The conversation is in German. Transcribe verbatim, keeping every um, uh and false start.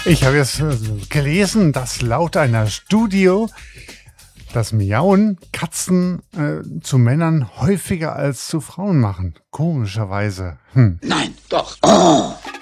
Ich habe jetzt gelesen, dass laut einer Studie das Miauen Katzen äh, zu Männern häufiger als zu Frauen machen. Komischerweise. Hm. Nein, doch. Oh.